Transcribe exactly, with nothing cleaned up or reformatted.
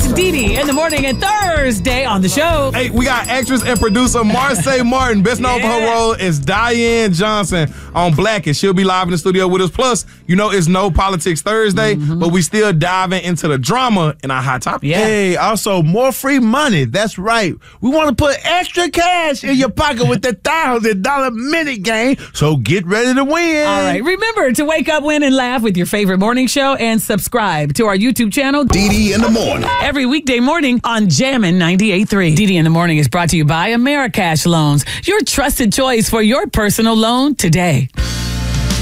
It's D D in the morning and Thursday on the show. Hey, we got actress and producer Marseille Martin, best known Yeah. for her role as Diane Johnson on Blackish. She'll be live in the studio with us. Plus, you know, it's No Politics Thursday, Mm-hmm. but we still diving into the drama in our hot topic. Yeah. Hey, also more free money. That's right. We want to put extra cash in your pocket with the thousand dollar minute game. So get ready to win. All right. Remember to wake up, win, and laugh with your favorite morning show and subscribe to our YouTube channel. D D in the morning. Every weekday morning on Jammin' ninety-eight point three. D D in the morning is brought to you by Americash Loans, your trusted choice for your personal loan today.